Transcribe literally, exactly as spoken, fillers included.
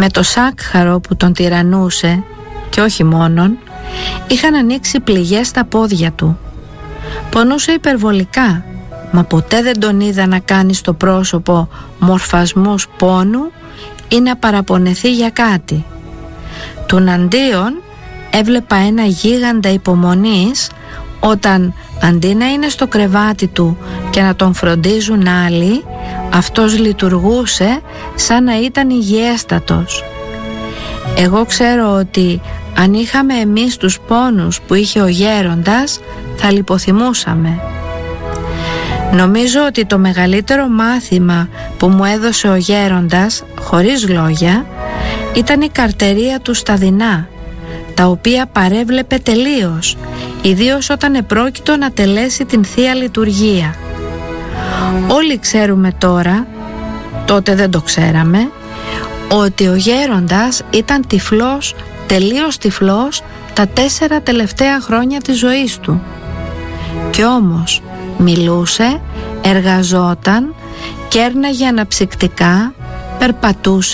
Με το σάκχαρο που τον τυραννούσε, και όχι μόνον, είχαν ανοίξει πληγές στα πόδια του. Πονούσε υπερβολικά, μα ποτέ δεν τον είδα να κάνει στο πρόσωπο μορφασμούς πόνου ή να παραπονεθεί για κάτι. Τουναντίον έβλεπα ένα γίγαντα υπομονής όταν αντί να είναι στο κρεβάτι του και να τον φροντίζουν άλλοι, αυτός λειτουργούσε σαν να ήταν υγιέστατος. Εγώ ξέρω ότι αν είχαμε εμείς τους πόνους που είχε ο γέροντας, θα λιποθυμούσαμε. Νομίζω ότι το μεγαλύτερο μάθημα που μου έδωσε ο γέροντας, χωρίς λόγια, ήταν η καρτερία του στα δεινά, τα οποία παρέβλεπε τελείως, ιδίως όταν επρόκειτο να τελέσει την Θεία Λειτουργία. Όλοι ξέρουμε τώρα, τότε δεν το ξέραμε, ότι ο γέροντας ήταν τυφλός, τελείως τυφλός, τα τέσσερα τελευταία χρόνια της ζωής του. Κι όμως μιλούσε, εργαζόταν, κέρναγε αναψυκτικά, περπατούσε,